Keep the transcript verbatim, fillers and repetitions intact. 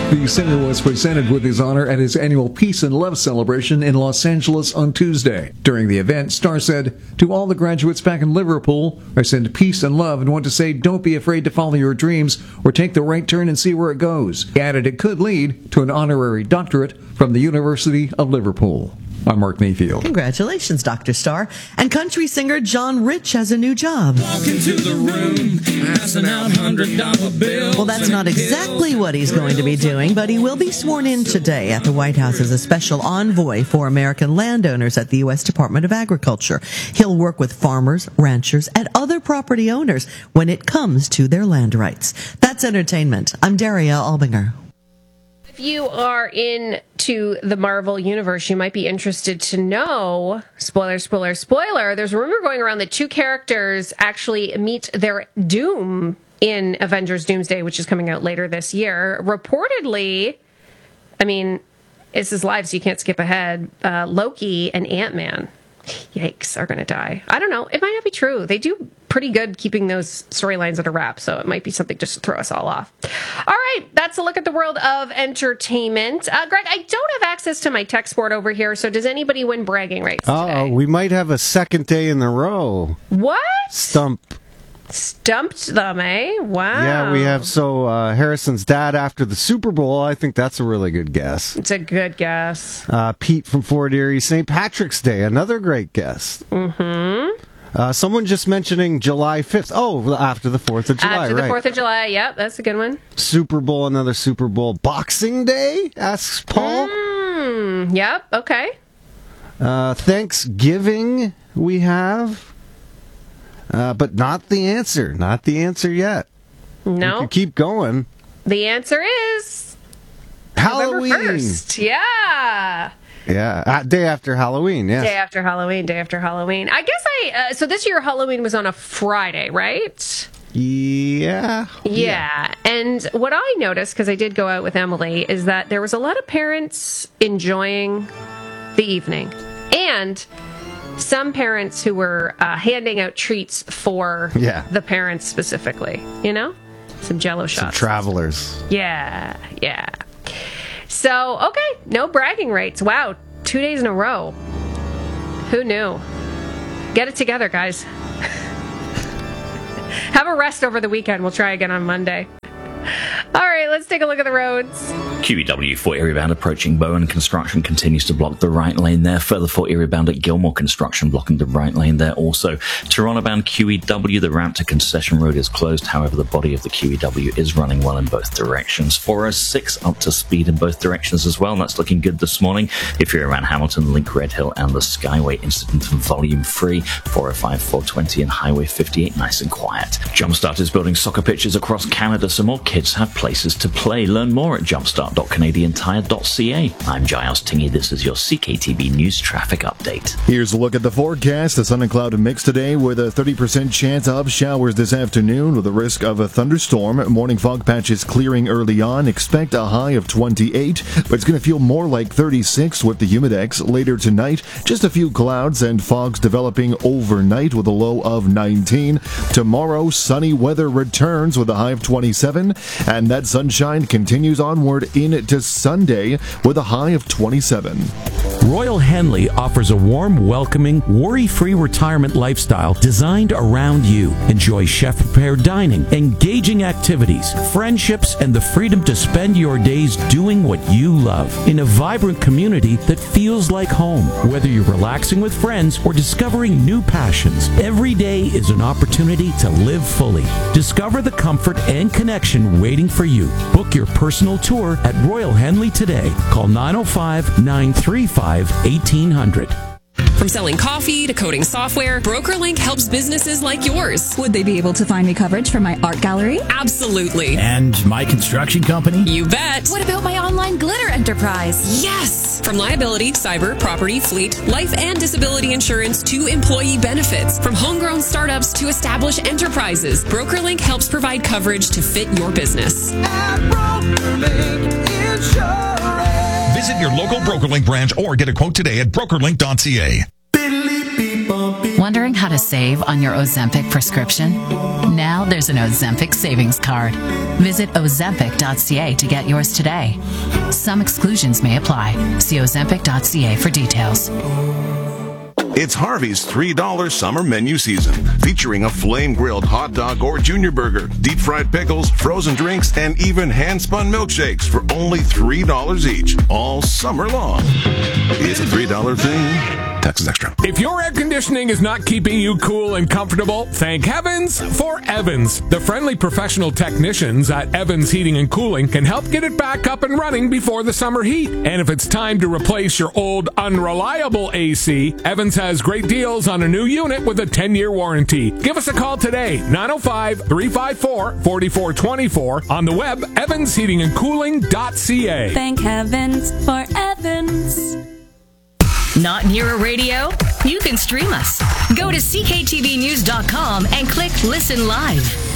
The singer was presented with his honor at his annual Peace and Love celebration in Los Angeles on Tuesday. During the event, Starr said, "To all the graduates back in Liverpool, I send peace and love and want to say don't be afraid to follow your dreams or take the right turn and see where it goes." He added it could lead to an honorary doctorate from the University of Liverpool. I'm Mark Mayfield. Congratulations, Doctor Starr. And country singer John Rich has a new job. Walk into the room, passing out hundred dollar bills. Well, that's not exactly what he's going to be doing, but he will be sworn in today at the White House as a special envoy for American landowners at the U S Department of Agriculture. He'll work with farmers, ranchers, and other property owners when it comes to their land rights. That's entertainment. I'm Daria Albinger. If you are into the Marvel Universe, you might be interested to know, spoiler, spoiler, spoiler, there's a rumor going around that two characters actually meet their doom in Avengers Doomsday, which is coming out later this year. Reportedly, I mean, this is live, so you can't skip ahead, uh, Loki and Ant-Man, yikes, are going to die. I don't know. It might not be true. They do pretty good keeping those storylines under wraps, so it might be something just to throw us all off. All right, that's a look at the world of entertainment. Uh, Greg, I don't have access to my text board over here, so does anybody win bragging rights today? Oh, we might have a second day in a row. What? Stump. Stumped them, eh? Wow. Yeah, we have, so uh, Harrison's dad after the Super Bowl, I think that's a really good guess. It's a good guess. Uh, Pete from Fort Erie, Saint Patrick's Day, another great guess. Mm-hmm. Uh, someone just mentioning July fifth. Oh, after the fourth of July, After the right. fourth of July, yep, that's a good one. Super Bowl, another Super Bowl. Boxing Day, asks Paul. Mm, yep, okay. Uh, Thanksgiving we have. Uh, but not the answer. Not the answer yet. No. We could keep going. The answer is Halloween. November first. Yeah. Yeah, uh, day after Halloween, yes. Day after Halloween, day after Halloween. I guess I, uh, so this year Halloween was on a Friday, right? Yeah. Yeah. yeah. And what I noticed, because I did go out with Emily, is that there was a lot of parents enjoying the evening. And some parents who were uh, handing out treats for yeah. the parents specifically, you know? Some Jell-O shots. Some travelers. Yeah, yeah. So, okay, no bragging rights. Wow, two days in a row. Who knew? Get it together, guys. Have a rest over the weekend. We'll try again on Monday. All right, let's take a look at the roads. Q E W for Erie bound approaching Bowen. Construction continues to block the right lane there. Further for Erie bound at Gilmore, construction blocking the right lane there also. Toronto bound Q E W, the ramp to Concession Road is closed. However, the body of the Q E W is running well in both directions. four oh six up to speed in both directions as well, and that's looking good this morning. If you're around Hamilton, Link, Red Hill, and the Skyway, incident volume free. four oh five, four twenty, and Highway fifty-eight, nice and quiet. Jumpstart is building soccer pitches across Canada so more kids have places to play. Learn more at jumpstart dot canadian tire dot c a. I'm Giles Tingey. This is your C K T B News Traffic Update. Here's a look at the forecast. A sun and cloud mix today with a thirty percent chance of showers this afternoon with a risk of a thunderstorm. Morning fog patches clearing early on. Expect a high of twenty-eight, but it's going to feel more like thirty-six with the humidex. Later tonight, just a few clouds and fogs developing overnight with a low of nineteen. Tomorrow, sunny weather returns with a high of twenty-seven, and that sunshine continues onward into Sunday with a high of twenty-seven. Royal Henley offers a warm, welcoming, worry-free retirement lifestyle designed around you. Enjoy chef-prepared dining, engaging activities, friendships, and the freedom to spend your days doing what you love in a vibrant community that feels like home. Whether you're relaxing with friends or discovering new passions, every day is an opportunity to live fully. Discover the comfort and connection waiting for you. Book your personal tour at Royal Henley today. Call nine oh five, nine three five, eighteen hundred. From selling coffee to coding software, BrokerLink helps businesses like yours. Would they be able to find me coverage for my art gallery? Absolutely. And my construction company? You bet. What about my online glitter enterprise? Yes! From liability, cyber, property, fleet, life and disability insurance to employee benefits. From homegrown startups to established enterprises, BrokerLink helps provide coverage to fit your business. At BrokerLink Insurance. Visit your local BrokerLink branch or get a quote today at broker link dot c a. One Wondering how to save on your Ozempic prescription? Now there's an Ozempic savings card. Visit ozempic dot c a to get yours today. Some exclusions may apply. See ozempic dot c a for details. It's Harvey's three dollar summer menu season, featuring a flame-grilled hot dog or junior burger, deep-fried pickles, frozen drinks, and even hand-spun milkshakes for only three dollars each, all summer long. It's a three dollar thing. Taxes extra. If your air conditioning is not keeping you cool and comfortable, thank heavens for Evans. The friendly professional technicians at Evans Heating and Cooling can help get it back up and running before the summer heat. And if it's time to replace your old unreliable A C, Evans has great deals on a new unit with a ten-year warranty. Give us a call today, nine oh five, three five four, four four two four, on the web, evans heating and cooling dot c a. Thank heavens for Evans. Not near a radio? You can stream us. Go to c k t v news dot com and click Listen Live.